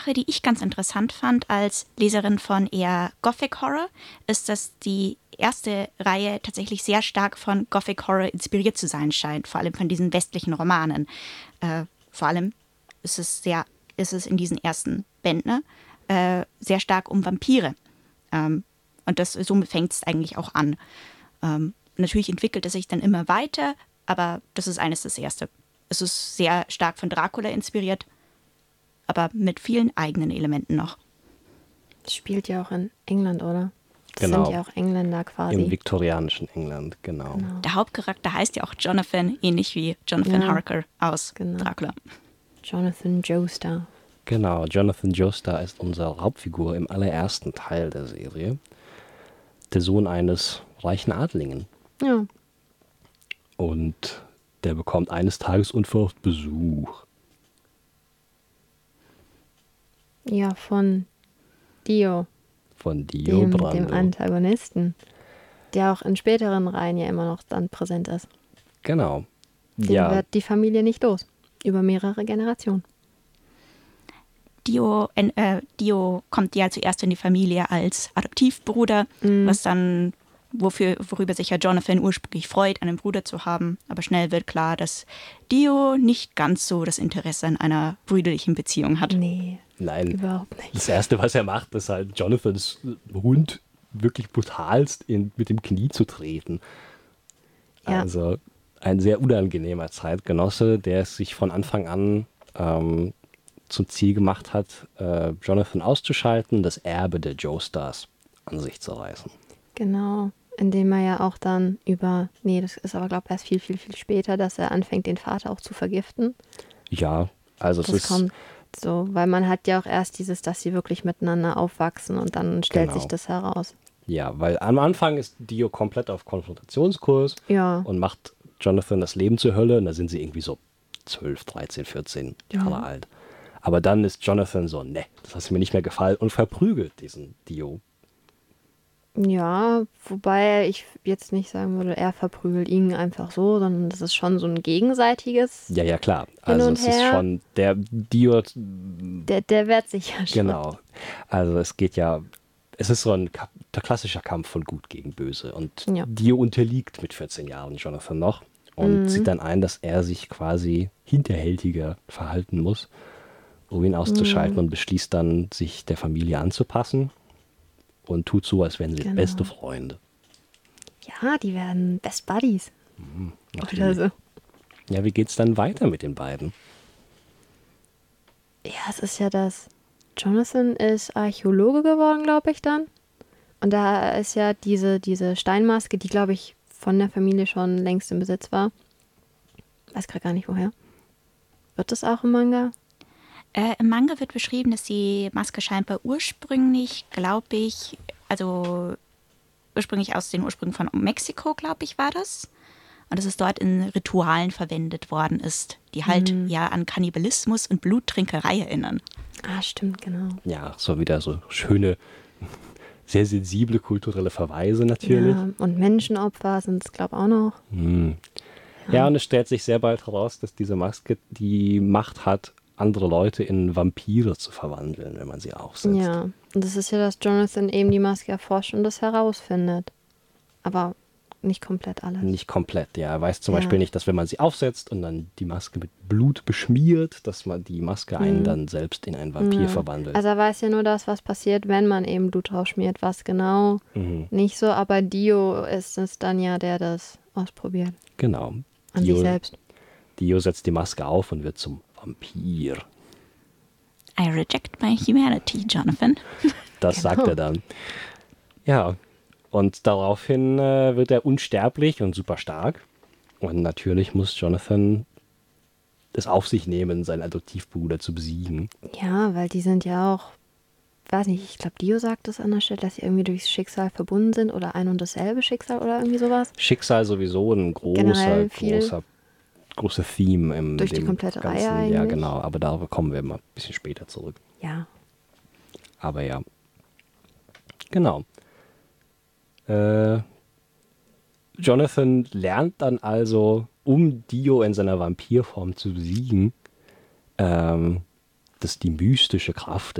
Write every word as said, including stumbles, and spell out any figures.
die ich ganz interessant fand als Leserin von eher Gothic Horror, ist, dass die erste Reihe tatsächlich sehr stark von Gothic Horror inspiriert zu sein scheint, vor allem von diesen westlichen Romanen. Äh, vor allem ist es sehr, ist es in diesen ersten Bänden äh, sehr stark um Vampire. Ähm, und das, somit fängt es eigentlich auch an. Ähm, natürlich entwickelt es sich dann immer weiter, aber das ist eines das Erste. Es ist sehr stark von Dracula inspiriert, aber mit vielen eigenen Elementen noch. Das spielt ja auch in England, oder? Das Genau. sind ja auch Engländer quasi. Im viktorianischen England, genau. Genau. Der Hauptcharakter heißt ja auch Jonathan, ähnlich wie Jonathan Ja, Harker aus genau. Dracula. Jonathan Joestar. Genau, Jonathan Joestar ist unsere Hauptfigur im allerersten Teil der Serie. Der Sohn eines reichen Adligen. Ja. Und der bekommt eines Tages unverhofft Besuch. Ja, von Dio, Von Dio dem, Brando. dem Antagonisten, der auch in späteren Reihen ja immer noch dann präsent ist. Genau. Den Ja, wird die Familie nicht los. Über mehrere Generationen. Dio, äh, Dio kommt ja zuerst in die Familie als Adoptivbruder, Mhm. was dann, wofür, worüber sich ja Jonathan ursprünglich freut, einen Bruder zu haben. Aber schnell wird klar, dass Dio nicht ganz so das Interesse an einer brüderlichen Beziehung hat. Nee, nein. überhaupt nicht. Das Erste, was er macht, ist halt Jonathans Hund wirklich brutalst in, mit dem Knie zu treten. Ja. Also ein sehr unangenehmer Zeitgenosse, der es sich von Anfang an ähm, zum Ziel gemacht hat, äh, Jonathan auszuschalten, das Erbe der Joestars an sich zu reißen. Genau. Indem er ja auch dann über, nee, das ist aber glaube ich erst viel, viel, viel später, dass er anfängt, den Vater auch zu vergiften. Ja, also es Das ist kommt so, weil man hat ja auch erst dieses, dass sie wirklich miteinander aufwachsen und dann stellt Genau. sich das heraus. ja, weil am Anfang ist Dio komplett auf Konfrontationskurs Ja. und macht Jonathan das Leben zur Hölle und da sind sie irgendwie so zwölf, dreizehn, vierzehn Jahre alt. Aber dann ist Jonathan so, ne, das hat mir nicht mehr gefallen und verprügelt diesen Dio. Ja, wobei ich jetzt nicht sagen würde, er verprügelt ihn einfach so, sondern das ist schon so ein gegenseitiges. Ja, ja, klar. Also und es ist her. schon, der Dio, Der, der wehrt sich ja schon. genau. Also es geht ja, es ist so ein Ka- der klassischer Kampf von Gut gegen Böse. Und Ja. Dio unterliegt mit vierzehn Jahren Jonathan noch und sieht dann ein, dass er sich quasi hinterhältiger verhalten muss, um ihn auszuschalten und beschließt dann, sich der Familie anzupassen und tut so, als wären sie Genau. beste Freunde. Ja, die werden Best Buddies. Oder Natürlich. so. Ja, wie geht's dann weiter mit den beiden? Ja, es ist ja das. Jonathan ist Archäologe geworden, glaube ich, dann. Und da ist ja diese, diese Steinmaske, die, glaube ich, von der Familie schon längst im Besitz war. Weiß gerade gar nicht, woher. Wird das auch im Manga? Äh, Im Manga wird beschrieben, dass die Maske scheinbar ursprünglich, glaube ich, also ursprünglich aus den Ursprüngen von Mexiko, glaube ich, war das. Und dass es dort in Ritualen verwendet worden ist, die halt ja an Kannibalismus und Bluttrinkerei erinnern. Ah, stimmt, genau. Ja, so wieder so schöne, sehr sensible kulturelle Verweise natürlich. Ja, und Menschenopfer sind es, glaube ich, auch noch. Hm. Ja, und es stellt sich sehr bald heraus, dass diese Maske die Macht hat, andere Leute in Vampire zu verwandeln, wenn man sie aufsetzt. Ja, und das ist ja, dass Jonathan eben die Maske erforscht und das herausfindet. Aber nicht komplett alles. Nicht komplett, ja. Er weiß zum Ja. Beispiel nicht, dass wenn man sie aufsetzt und dann die Maske mit Blut beschmiert, dass man die Maske einen dann selbst in einen Vampir Ja. verwandelt. Also er weiß ja nur das, was passiert, wenn man eben Blut drauf schmiert. Was genau, Mhm. nicht so. Aber Dio ist es dann ja, der das ausprobiert. Genau. An sich selbst. Dio setzt die Maske auf und wird zum Vampir. I reject my humanity, Jonathan. Das Genau. sagt er dann. Ja, und daraufhin äh, wird er unsterblich und super stark. Und natürlich muss Jonathan es auf sich nehmen, seinen Adoptivbruder zu besiegen. Ja, weil die sind ja auch, weiß nicht, ich glaube, Dio sagt es an der Stelle, dass sie irgendwie durchs Schicksal verbunden sind oder ein und dasselbe Schicksal oder irgendwie sowas. Schicksal sowieso ein großer, Generell viel. großer, großer Theme im Durch die dem komplette ganzen, Reihe Ja, eigentlich. genau, aber darauf kommen wir mal ein bisschen später zurück. Ja. Aber ja. Genau. Äh, Jonathan lernt dann also, um Dio in seiner Vampirform zu besiegen, ähm, dass die mystische Kraft